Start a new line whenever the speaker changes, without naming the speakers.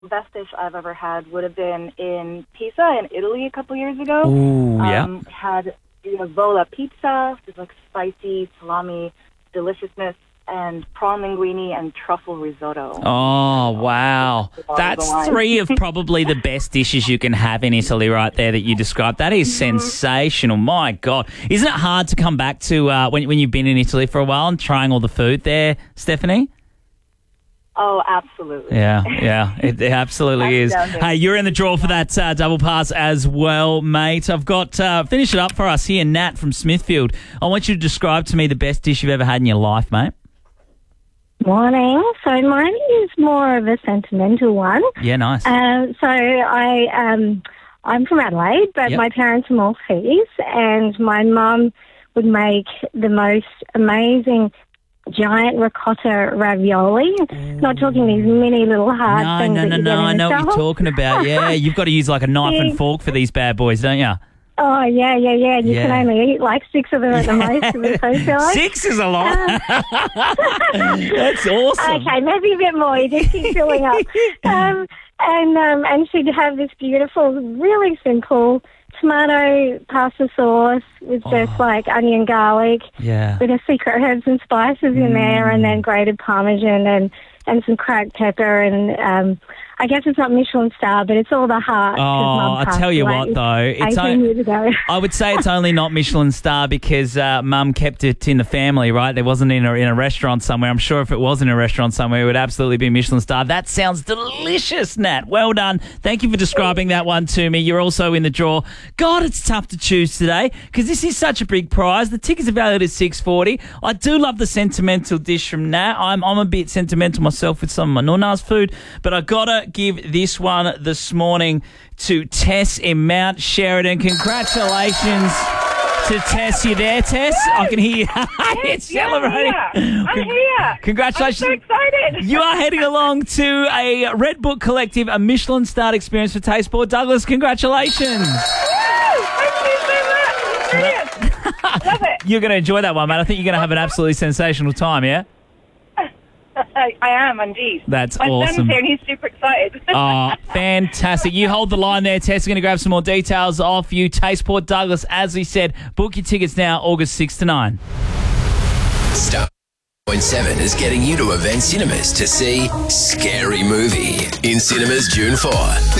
The best dish I've ever had would have been in Pisa in Italy a couple years ago.
Ooh, yeah.
Had vola pizza, which is like spicy salami deliciousness, and prawn linguine and truffle risotto.
Oh, wow. That's three of probably the best dishes you can have in Italy right there that you described. That is sensational. My God. Isn't it hard to come back to when you've been in Italy for a while and trying all the food there, Stephanie?
Oh, absolutely.
Yeah, it absolutely is. Hey, you're in the draw for that double pass as well, mate. I've got, finish it up for us here, Nat from Smithfield. I want you to describe to me the best dish you've ever had in your life, mate.
Morning. So mine is more of a sentimental one.
Yeah, nice.
I'm from Adelaide, but my parents are Maltese, and my mum would make the most amazing giant ricotta ravioli. Not talking these mini little hard things.
No. I know what you're talking about. Yeah, you've got to use like a knife and fork for these bad boys, don't you?
Oh, yeah. You can only eat like 6 of them at the most of the social.
6 is a lot. That's awesome.
Okay, maybe a bit more. You just keep filling up. And she'd have this beautiful, really simple tomato pasta sauce with just like onion, garlic, with a secret herbs and spices in there, and then grated parmesan and some cracked pepper, and I guess it's not Michelin star, but it's all the heart.
Oh, I tell you what, though,
18 years ago.
I would say it's only not Michelin star because Mum kept it in the family, right? There wasn't in a restaurant somewhere. I'm sure if it was in a restaurant somewhere, it would absolutely be Michelin star. That sounds delicious, Nat. Well done. Thank you for describing that one to me. You're also in the draw. God, it's tough to choose today because this is such a big prize. The tickets are valued at $6.40. I do love the sentimental dish from Nat. I'm a bit sentimental myself with some of my Nuna's food, but I gotta give this one this morning to Tess in Mount Sheridan. Congratulations to Tess. You there, Tess? I can hear you. It's celebrating.
I'm here.
Congratulations.
I'm so excited.
You are heading along to a Red Book Collective, a Michelin starred experience for Taste Port Douglas. Congratulations.
Thank you so much. Brilliant. Love it.
You're going to enjoy that one, mate. I think you're going to have an absolutely sensational time, yeah?
I am, indeed.
That's
My
awesome.
son's here and he's super excited.
Oh, fantastic. You hold the line there, Tess. We're going to grab some more details off you. Taste Port Douglas, as we said, book your tickets now, August 6 to 9.
Star Point 7 is getting you to Event Cinemas to see Scary Movie in cinemas June 4.